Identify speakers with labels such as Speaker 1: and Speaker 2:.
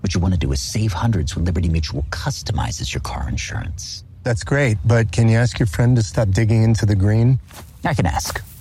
Speaker 1: What you want to do is save hundreds when Liberty Mutual customizes your car insurance.
Speaker 2: That's great, but can you ask your friend to stop digging into the green?
Speaker 1: I can ask.